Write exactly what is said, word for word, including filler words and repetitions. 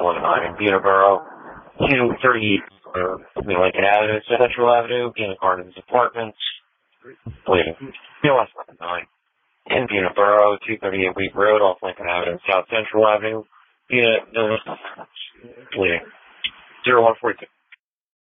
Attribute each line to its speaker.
Speaker 1: one nine in Buena Borough, two thirty, uh, Lincoln Avenue, Central Avenue, Buena Gardens Apartments, bleeding. P O S one nine in Buena Borough, two thirty-eight Wheat Road, off Lincoln Avenue, South Central Avenue, Buena, bleeding. zero one four two.